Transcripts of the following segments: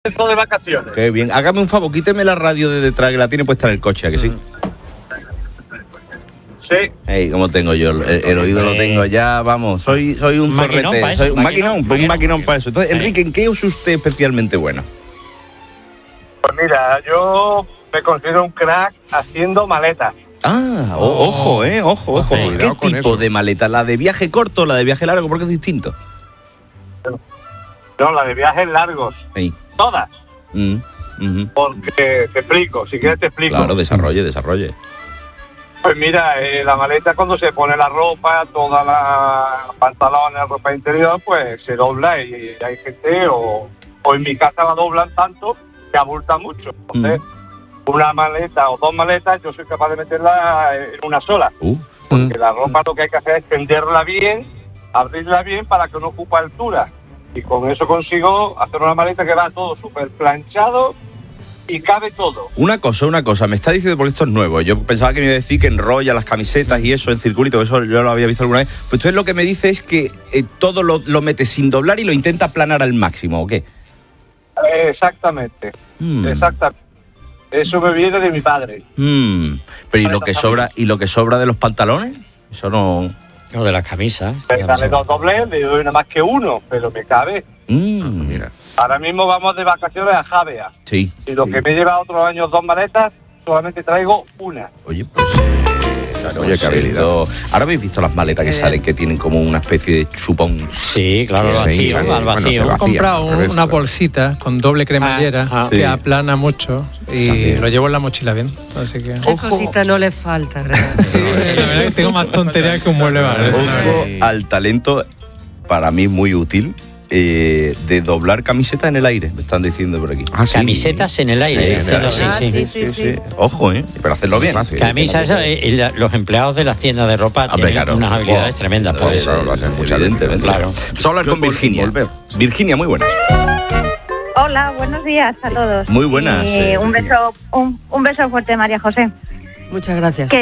Centro de vacaciones. Qué bien. Hágame un favor, quíteme la radio de detrás, que la tiene puesta en el coche, ¿a que sí? Sí. Ey, ¿cómo tengo yo? El oído lo tengo ya, vamos. Soy un zorrete. Soy un maquinón para eso. Entonces, Enrique, ¿en qué es usted especialmente bueno? Pues mira, yo me considero un crack haciendo maletas. Ah, ojo. ¿Qué tipo de maleta? ¿La de viaje corto o la de viaje largo? Porque es distinto. No, la de viajes largos. Ey. Todas. Porque te explico, si quieres te explico. Claro, desarrolle. Pues mira, la maleta cuando se pone la ropa, toda la pantalones, ropa interior, pues se dobla y hay gente, o en mi casa la doblan tanto que abulta mucho. Entonces, una maleta o dos maletas, yo soy capaz de meterla en una sola. Porque la ropa lo que hay que hacer es tenderla bien, abrirla bien para que no ocupe altura. Y con eso consigo hacer una maleta que va todo súper planchado y cabe todo. Una cosa, me está diciendo, porque esto es nuevo, yo pensaba que me iba a decir que enrolla las camisetas y eso en circulito, eso yo lo había visto alguna vez, pues entonces lo que me dice es que todo lo mete sin doblar y lo intenta aplanar al máximo, ¿o qué? Exactamente, exactamente. Eso me viene de mi padre. Pero ¿y lo que sobra de los pantalones? Eso no... O de las camisas. Dale dos dobles, le doy nada más que uno, pero me cabe. Mira. Ahora mismo vamos de vacaciones a Javea. Sí. Y lo que me he llevado otros años dos maletas, solamente traigo una. Oye, pues... Claro, oye, qué habilidad. Ahora habéis visto las maletas que salen, que tienen como una especie de chupón. Sí, claro, al vacío. He comprado una bolsita con doble cremallera que aplana mucho y también lo llevo en la mochila bien. Así que... Qué cosita no le falta, ¿verdad? Sí, la verdad es que tengo más tonterías que un mueble bar. Ojo al talento, para mí muy útil, de doblar camisetas en el aire, me están diciendo por aquí. ¿Sí? Camisetas en el aire. Sí. Ojo, pero hacerlo bien. Camisas, los empleados de las tiendas de ropa tienen unas habilidades tremendas. Eso lo hacen evidentemente. Claro. Vamos a hablar con Virginia. Virginia, muy buenas. Hola, buenos días a todos. Muy buenas. Un beso fuerte, María José. Muchas gracias.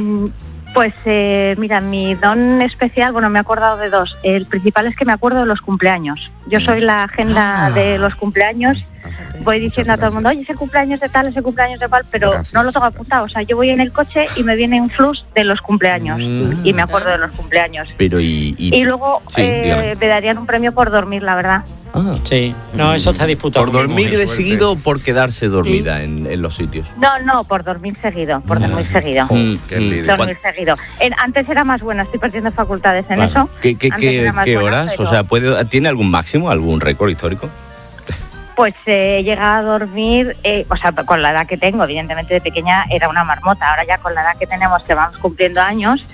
Mira, mi don especial, me he acordado de dos. El principal es que me acuerdo de los cumpleaños. Yo soy la agenda de los cumpleaños. Voy diciendo a todo el mundo, oye, ese cumpleaños de tal, ese cumpleaños de cual, pero no lo tengo apuntado. O sea, yo voy en el coche y me viene un flux de los cumpleaños y me acuerdo de los cumpleaños. Pero y luego me darían un premio por dormir, la verdad. Sí, no, eso está disputado. ¿Por dormir de seguido o por quedarse dormida en los sitios? No, por dormir seguido, dormir seguido. Dormir seguido. Antes era más buena, estoy perdiendo facultades en eso. ¿Qué horas? Pero... O sea, ¿tiene algún máximo, algún récord histórico? Pues he llegado a dormir, con la edad que tengo, evidentemente de pequeña era una marmota, ahora ya con la edad que tenemos, que vamos cumpliendo años,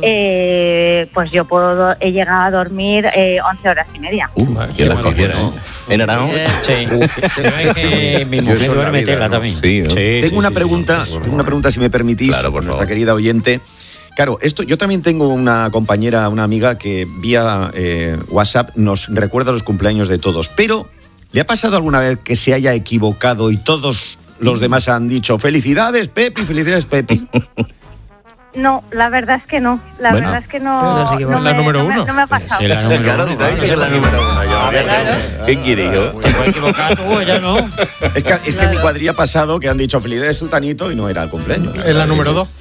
pues yo he llegado a dormir 11 horas y media. ¿Quién las cogiera? ¿En Aragón? Sí. Es que mi mujer duerme tela también. Sí, ¿no? Tengo una pregunta, si me permitís, claro, por nuestra favor. querida oyente. Claro, yo también tengo una compañera, una amiga que vía WhatsApp nos recuerda los cumpleaños de todos, pero ¿le ha pasado alguna vez que se haya equivocado y todos los demás han dicho felicidades Pepi? No, la verdad es que no. La verdad es que no. La número uno. No me ha pasado. Sí, la número Claro, uno. si te ha dicho que es la número uno. ¿Qué quieres, hijo? Te puedes equivocar tú, ya no. Es que en mi cuadrilla ha pasado que han dicho felicidades Tutanito y no era el cumpleaños. Es la número 2.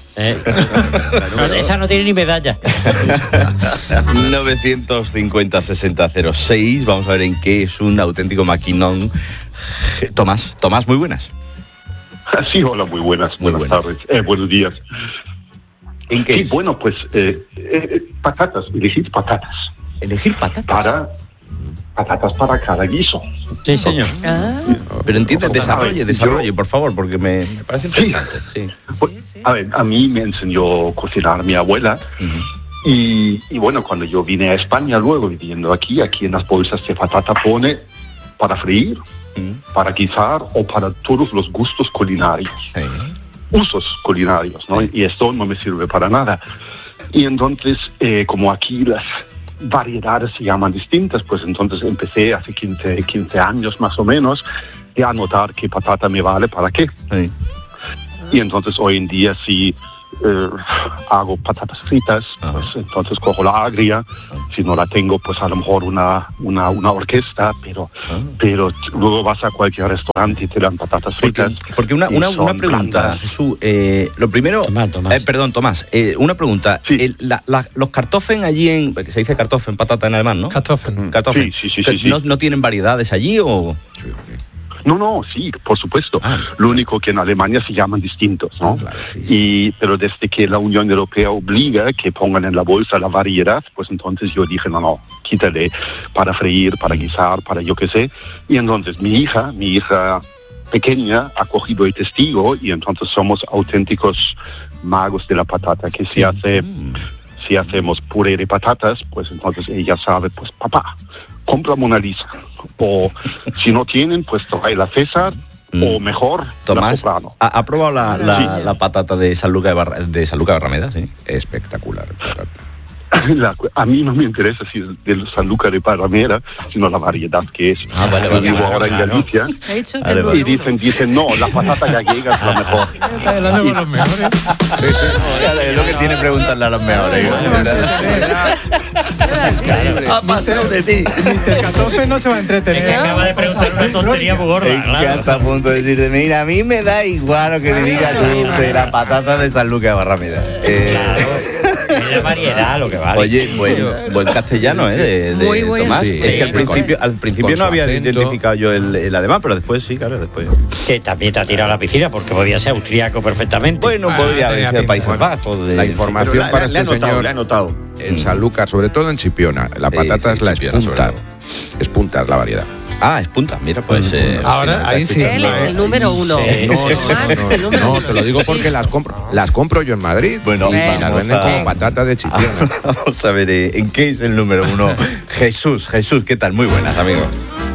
Esa no tiene ni medalla. 950-60-06. Vamos a ver en qué es un auténtico maquinón. Tomás, muy buenas. Sí, hola, muy buenas tardes, buenos días. ¿En qué es? Bueno, pues patatas, elegir patatas. ¿Elegir patatas? Patatas para cada guiso. Sí, señor. Pero entiende, desarrolle, por favor, porque me parece interesante. Sí. A ver, a mí me enseñó a cocinar mi abuela. Y bueno, cuando yo vine a España luego, viviendo aquí en las bolsas de patata pone para freír, para guisar o para todos los gustos culinarios. Usos culinarios, ¿no? Y esto no me sirve para nada. Y entonces, como aquí las variedades se llaman distintas, pues entonces empecé hace 15 años más o menos a notar qué patata me vale para qué. Y entonces hoy en día sí hago patatas fritas, pues entonces cojo la agria, si no la tengo, pues a lo mejor una orquesta, pero luego vas a cualquier restaurante y te dan patatas fritas. Porque una pregunta, Jesús, lo primero, Tomás, una pregunta, sí. Los Kartoffeln allí se dice Kartoffeln, patata en alemán, ¿no? Kartoffeln. Sí. ¿No tienen variedades allí o...? No, sí, por supuesto. Lo único que en Alemania se llaman distintos, ¿no? Claro, sí. Pero desde que la Unión Europea obliga que pongan en la bolsa la variedad, pues entonces yo dije, no, quítale para freír, para guisar, para yo qué sé. Y entonces mi hija pequeña ha cogido el testigo y entonces somos auténticos magos de la patata, que si hacemos puré de patatas, pues entonces ella sabe, pues papá, compra Mona Lisa. O si no tienen, pues trae la César, o mejor, Tomás, la Soprano. ¿Ha probado la patata de San Luca de Barrameda? Sí. Espectacular patata. A mí no me interesa si es de San Luca de Barrameda, sino la variedad que es. Vale, vivo ahora en Galicia. Y dicen, no, la patata gallega es la mejor. Hablando con los mejores. Es lo que tiene preguntarle a los mejores. Ha pasado de ti. Mr. Kartoffeln no se va a entretener. Es que acaba de preguntar una tontería muy gorda. Que hasta a punto de decirte, mira, a mí me da igual lo que me digas tú de la patata de San Luca de Barrameda. Es la variedad lo que vale. Oye, buen castellano, de Tomás. Sí. Es que al principio no había identificado yo el alemán, pero después sí, claro, después. Que también te ha tirado a la piscina porque podía ser austriaco perfectamente. Bueno, podría haber sido Países Bajos. La información para este señor le ha notado. En San Lucas, sobre todo en Chipiona, la patata es la espunta. Espunta es la variedad. Es punta, mira, pues... Ahora, ahí sí. Él es el número uno. No, te lo digo porque las compro yo en Madrid y las venden como patata de Chipiona. Vamos a ver, ¿en qué es el número uno? Jesús, ¿qué tal? Muy buenas, amigo.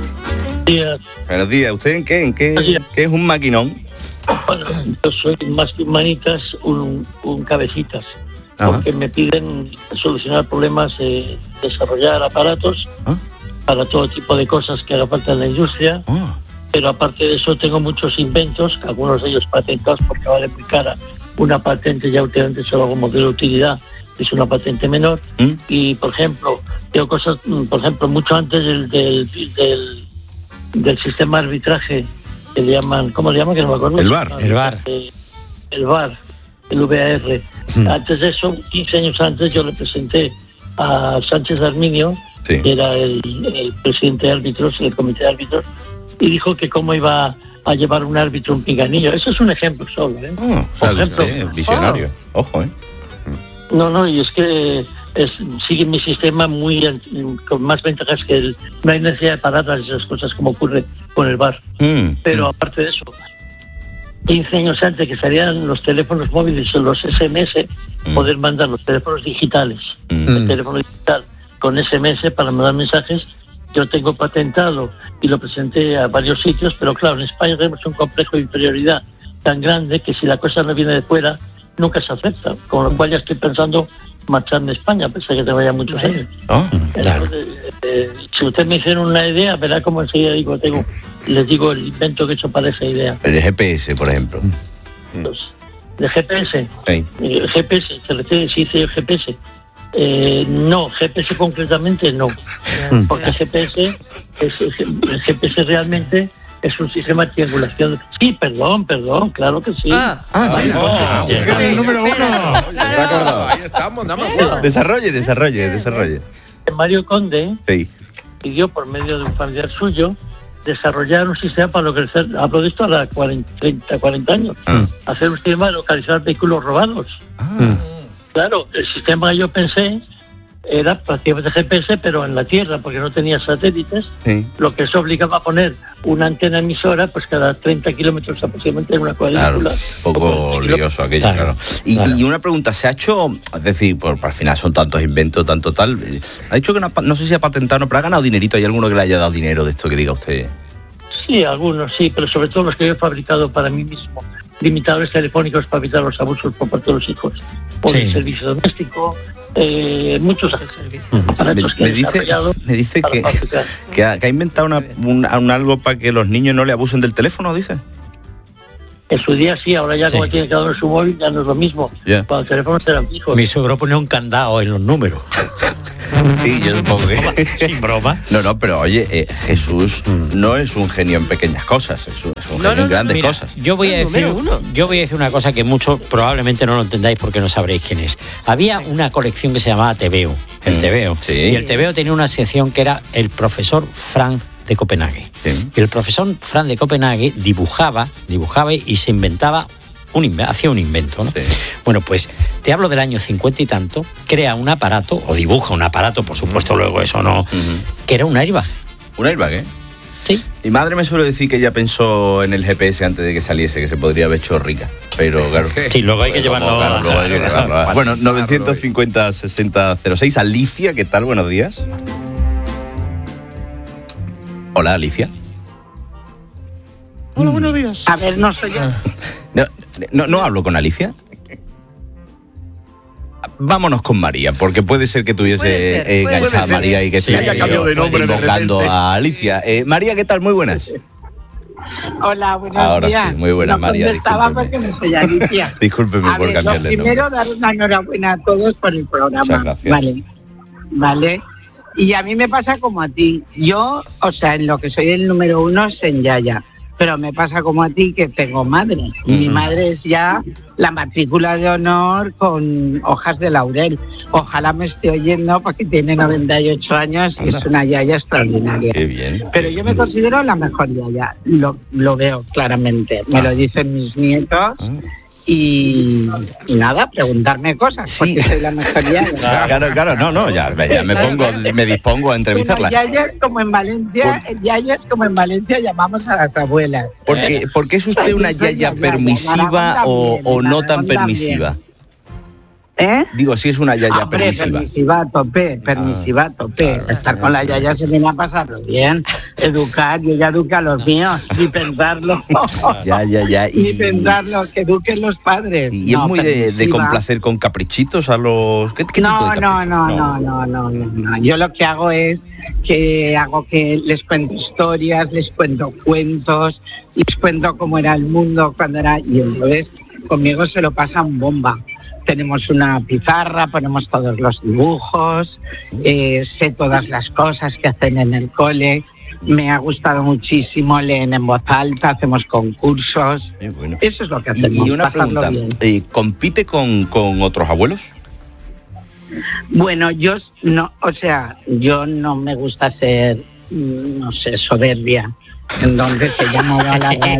Buenos días. ¿Usted en qué es un maquinón? Bueno, yo soy más que humanitas, un cabecitas. Porque me piden solucionar problemas, desarrollar aparatos para todo tipo de cosas que haga falta en la industria. Pero aparte de eso tengo muchos inventos, algunos de ellos patentados porque vale muy cara. Una patente ya últimamente solo como modelo de utilidad, es una patente menor. Y por ejemplo, tengo cosas, mucho antes del sistema de arbitraje que le llaman, ¿cómo le llaman? Que no me acuerdo. El VAR. El VAR, el VAR. Antes de eso, 15 años antes, yo le presenté a Sánchez Arminio, que era el presidente de árbitros, el comité de árbitros, y dijo que cómo iba a llevar un árbitro un pinganillo. Eso es un ejemplo solo, ¿eh? Por ejemplo, visionario. Ojo, ¿eh? No, y es que sigue mi sistema con más ventajas que no hay necesidad de parar esas cosas como ocurre con el VAR. Pero aparte de eso, 15 años antes que salían los teléfonos móviles o los SMS, poder mandar los teléfonos digitales, el teléfono digital con SMS para mandar mensajes, yo tengo patentado y lo presenté a varios sitios, pero claro, en España tenemos un complejo de inferioridad tan grande que si la cosa no viene de fuera, nunca se acepta, con lo cual ya estoy pensando marcharme a España, a pesar que te vaya muchos años. Entonces, si usted me hiciera una idea, verá cómo enseguida les digo el invento que he hecho para esa idea. El GPS, por ejemplo. Entonces, ¿de GPS? Sí. GPS, se dice GPS. No, GPS concretamente no. Porque el GPS realmente es un sistema de triangulación. Sí, perdón, claro que sí. El número uno. Ahí estamos, dame acuerdo. Desarrolle. Mario Conde pidió por medio de un familiar suyo desarrollar un sistema para localizar, hablo de esto a las 40 años, hacer un sistema de localizar vehículos robados. Claro, el sistema que yo pensé era prácticamente GPS, pero en la Tierra, porque no tenía satélites, lo que eso obligaba a poner una antena emisora pues cada 30 kilómetros aproximadamente en una cuadrícula. Claro, un poco lioso aquello, claro. Y una pregunta, ¿se ha hecho, es decir, al final son tantos inventos, tanto tal, ha dicho que no sé si ha patentado, pero ha ganado dinerito, ¿hay alguno que le haya dado dinero de esto que diga usted? Sí, algunos sí, pero sobre todo los que yo he fabricado para mí mismo. Limitadores telefónicos para evitar los abusos por parte de los hijos, por el servicio doméstico, muchos aparatos que me dice que ha inventado un algo para que los niños no le abusen del teléfono, dice. En su día sí, ahora ya como tiene cada uno su móvil, ya no es lo mismo. Cuando los teléfonos eran fijos. Mi suegro pone un candado en los números. Sí, yo supongo que... Sin broma. No, pero oye, Jesús no es un genio en pequeñas cosas, es un genio en grandes cosas. Yo voy a decir una cosa que muchos probablemente no lo entendáis porque no sabréis quién es. Había una colección que se llamaba TVO, el TVO. Sí. Y el TVO tenía una sección que era el profesor Franz de Copenhague. Sí. Y el profesor Franz de Copenhague dibujaba y se inventaba hacía un invento, ¿no? Sí. Bueno, pues te hablo del año 50 y tanto, crea un aparato, o dibuja un aparato, por supuesto, luego eso no, que era un airbag. ¿Un airbag, eh? Sí. Mi madre me suele decir que ella pensó en el GPS antes de que saliese, que se podría haber hecho rica, pero claro. Sí, luego hay que llevarlo. Luego hay que llevarlo. Bueno, 950-6006. Alicia, ¿qué tal? Buenos días. Hola, Alicia. Hola, buenos días. A ver, no soy yo. No hablo con Alicia. Vámonos con María, porque puede ser que tuviese enganchada a María y que estuviese invocando a Alicia. María, ¿qué tal? Muy buenas. Hola, buenos días. Ahora sí, muy buena, María. Porque me soy Alicia. Discúlpeme por cambiarle el nombre. Primero, dar una enhorabuena a todos por el programa. Muchas gracias. Vale. Y a mí me pasa como a ti. Yo, en lo que soy el número 1 es en Yaya. Pero me pasa como a ti, que tengo madre. Y mi madre es ya la matrícula de honor con hojas de laurel. Ojalá me esté oyendo porque tiene 98 años y es una yaya extraordinaria. Qué bien. Pero yo me considero la mejor yaya. Lo veo claramente. Me lo dicen mis nietos. Y nada, preguntarme cosas, porque soy la mejor yaya. Claro, ya me dispongo a entrevistarla. Yayas como en Valencia llamamos a las abuelas. ¿Por qué es usted una yaya permisiva o no tan permisiva? Digo, si es una yaya permisiva. Permisiva a tope. Estar con la yaya se viene a pasarlo bien. Educar, yo ya eduqué a los míos, ni pensarlo. Ya. Ni pensarlo, que eduquen los padres. Y es muy de complacer con caprichitos a los... ¿Qué tipo de caprichos? No. Yo lo que hago es que les cuento historias, les cuento cuentos, les cuento cómo era el mundo cuando era... Y entonces conmigo se lo pasan bomba. Tenemos una pizarra, ponemos todos los dibujos, sé todas las cosas que hacen en el cole. Me ha gustado muchísimo, leen en voz alta, hacemos concursos. Bueno. Eso es lo que hacemos. Y una pregunta, ¿compite con otros abuelos? Bueno, yo no me gusta ser, soberbia. Entonces he llamado a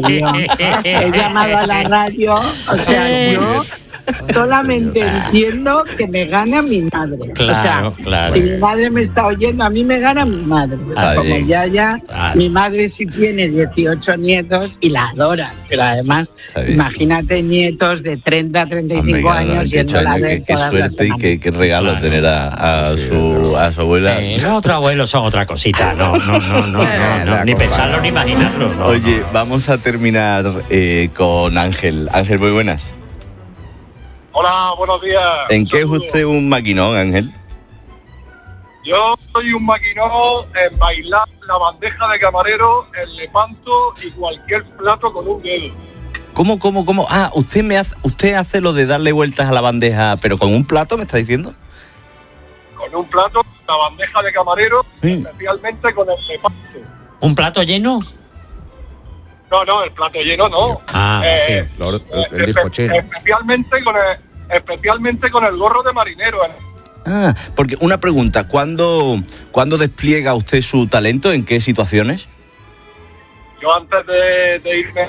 la radio, yo solamente entiendo que me gana mi madre. Claro. Si mi madre me está oyendo, a mí me gana mi madre. Como yaya, mi madre sí tiene 18 nietos y la adora. Pero además, imagínate nietos de 30, 35 años. Qué suerte y qué regalo tener a su abuela. Los otros abuelos son otra cosita. No, ni pensarlo ni imaginarlo. No. Oye, vamos a terminar con Ángel. Ángel, muy buenas. Hola, buenos días. ¿En qué es usted un maquinón, Ángel? Yo soy un maquinón en bailar la bandeja de camarero, el lepanto y cualquier plato con un dedo. ¿Cómo? Ah, usted hace lo de darle vueltas a la bandeja, pero con un plato, ¿me está diciendo? Con un plato, la bandeja de camarero, especialmente con el lepanto. ¿Un plato lleno? No, el plato lleno no. Sí. El bizcochino. Especialmente con el gorro de marinero. Porque una pregunta, ¿cuándo despliega usted su talento? ¿En qué situaciones? Yo antes de irme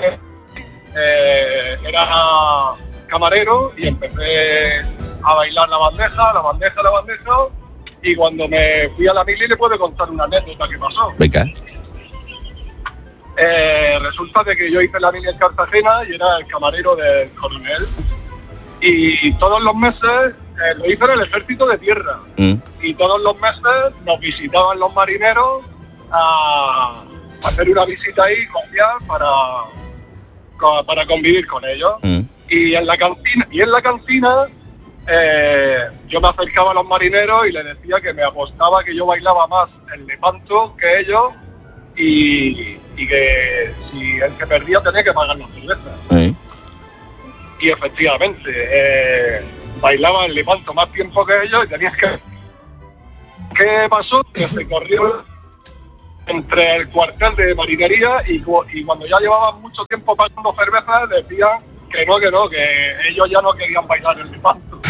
era camarero y empecé a bailar la bandeja, y cuando me fui a la mili le puedo contar una anécdota que pasó. Venga. Resulta de que yo hice la mili en Cartagena y era el camarero del coronel, y todos los meses lo hice en el ejército de tierra, y todos los meses nos visitaban los marineros a hacer una visita ahí cordial para convivir con ellos. Y en la cantina yo me acercaba a los marineros y les decía que me apostaba que yo bailaba más el lepanto que ellos, y que si el que perdía tenía que pagar las cervezas. y efectivamente bailaba el Lepanto más tiempo que ellos y tenías que... ¿Qué pasó? Que se corrió entre el cuartel de marinería y cuando ya llevaban mucho tiempo pasando cervezas decían que no, que ellos ya no querían bailar el Lepanto.